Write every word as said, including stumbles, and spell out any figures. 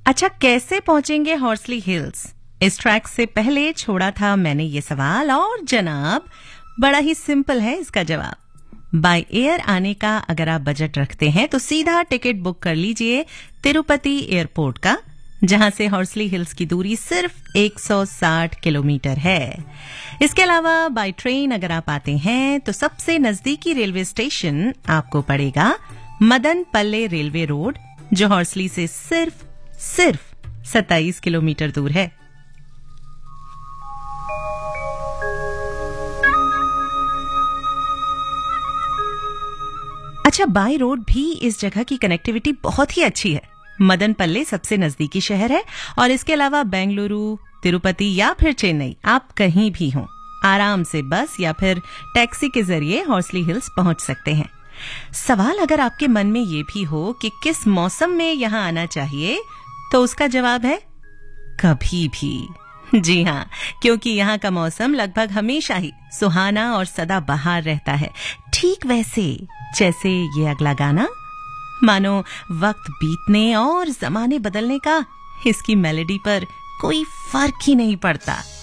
अच्छा, कैसे पहुंचेंगे हॉर्सली हिल्स? इस ट्रैक से पहले छोड़ा था मैंने ये सवाल, और जनाब बड़ा ही सिंपल है इसका जवाब। बाय एयर आने का अगर आप बजट रखते हैं तो सीधा टिकट बुक कर लीजिए तिरुपति एयरपोर्ट का, जहां से हॉर्सली हिल्स की दूरी सिर्फ एक सौ साठ किलोमीटर है। इसके अलावा बाय ट्रेन अगर आप आते हैं तो सबसे नजदीकी रेलवे स्टेशन आपको पड़ेगा मदनपल्ले रेलवे रोड, जो हॉर्सली से सिर्फ सिर्फ सत्ताईस किलोमीटर दूर है। अच्छा, बाय रोड भी इस जगह की कनेक्टिविटी बहुत ही अच्छी है। मदनपल्ले सबसे नजदीकी शहर है और इसके अलावा बेंगलुरु, तिरुपति या फिर चेन्नई, आप कहीं भी हों आराम से बस या फिर टैक्सी के जरिए हॉर्सली हिल्स पहुंच सकते हैं। सवाल अगर आपके मन में ये भी हो कि किस मौसम में यहां आना चाहिए, तो उसका जवाब है कभी भी। जी हाँ, क्योंकि यहाँ का मौसम लगभग हमेशा ही सुहाना और सदाबहार रहता है, ठीक वैसे जैसे ये अगला गाना। मानो वक्त बीतने और जमाने बदलने का इसकी मेलोडी पर कोई फर्क ही नहीं पड़ता।